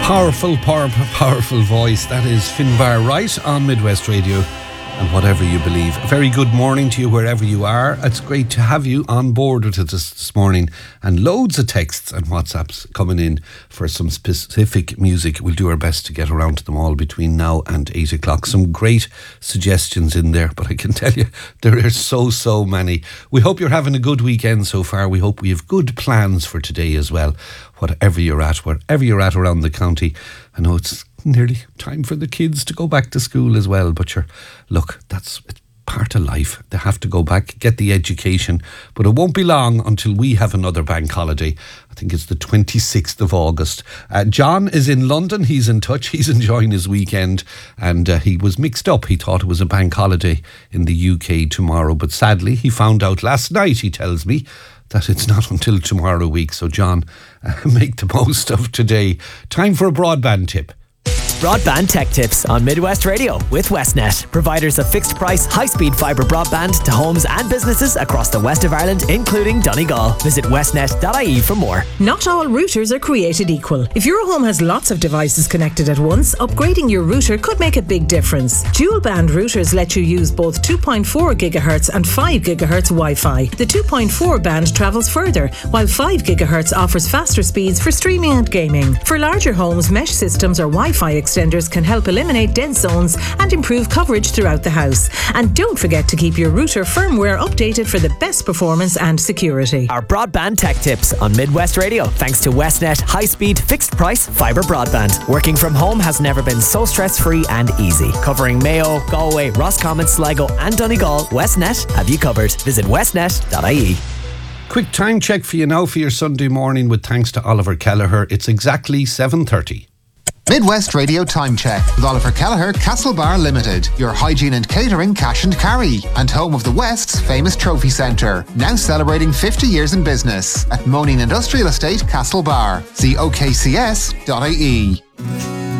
Powerful voice. That is Finbar Wright on Midwest Radio and Whatever You Believe. A very good morning to you wherever you are. It's great to have you on board with us this morning, and loads of texts and WhatsApps coming in for some specific music. We'll do our best to get around to them all between now and 8 o'clock. Some great suggestions in there, but I can tell you there are so many. We hope you're having a good weekend so far. We hope we have good plans for today as well. Wherever you're at around the county. I know it's nearly time for the kids to go back to school as well, but look, it's part of life. They have to go back, get the education, but it won't be long until we have another bank holiday. I think it's the 26th of August. John is in London. He's in touch. He's enjoying his weekend, and he was mixed up. He thought it was a bank holiday in the UK tomorrow, but sadly he found out last night, he tells me, that it's not until tomorrow week. So John, make the most of today. Time for a broadband tip. Broadband Tech Tips on Midwest Radio with Westnet, providers of fixed price, high-speed fibre broadband to homes and businesses across the west of Ireland, including Donegal. Visit westnet.ie for more. Not all routers are created equal. If your home has lots of devices connected at once, upgrading your router could make a big difference. Dual band routers let you use both 2.4 GHz and 5 GHz Wi-Fi. The 2.4 band travels further, while 5 GHz offers faster speeds for streaming and gaming. For larger homes, mesh systems or Wi-Fi extenders can help eliminate dead zones and improve coverage throughout the house. And don't forget to keep your router firmware updated for the best performance and security. Our Broadband Tech Tips on Midwest Radio, thanks to Westnet high-speed, fixed-price fibre broadband. Working from home has never been so stress-free and easy. Covering Mayo, Galway, Roscommon, Sligo and Donegal, Westnet have you covered. Visit westnet.ie. Quick time check for you now for your Sunday morning with thanks to Oliver Kelleher. It's exactly 7:30. Midwest Radio Time Check with Oliver Kelleher, Castlebar Limited, your hygiene and catering cash and carry, and home of the West's famous trophy centre, now celebrating 50 years in business at Moaning Industrial Estate, Castlebar. See okcs.ie.